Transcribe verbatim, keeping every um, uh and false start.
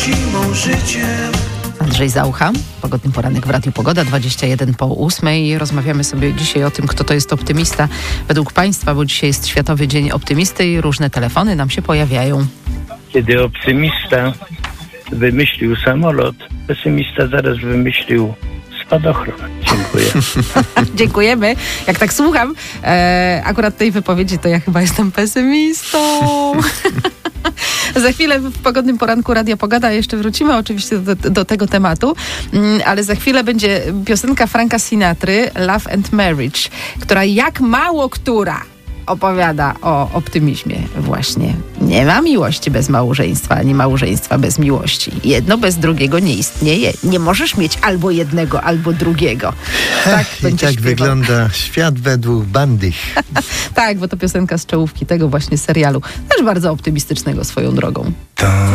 Zimą życiem. Andrzej Zaucha, Pogodny Poranek w Radiu Pogoda, dwadzieścia jeden po ósmej. Rozmawiamy sobie dzisiaj o tym, kto to jest optymista według Państwa, bo dzisiaj jest Światowy Dzień Optymisty i różne telefony nam się pojawiają. Kiedy optymista wymyślił samolot, pesymista zaraz wymyślił spadochron. Dziękuję. Dziękujemy. Jak tak słucham e, akurat tej wypowiedzi, to ja chyba jestem pesymistą. Za chwilę w Pogodnym Poranku Radia Pogoda jeszcze wrócimy oczywiście do, do tego tematu, ale za chwilę będzie piosenka Franka Sinatry Love and Marriage, która jak mało która opowiada o optymizmie właśnie. Nie ma miłości bez małżeństwa, ani małżeństwa bez miłości. Jedno bez drugiego nie istnieje. Nie możesz mieć albo jednego, albo drugiego. Tak, I tak śpiewał. wygląda świat według Bandych. Tak, bo to piosenka z czołówki tego właśnie serialu. Też bardzo optymistycznego swoją drogą. To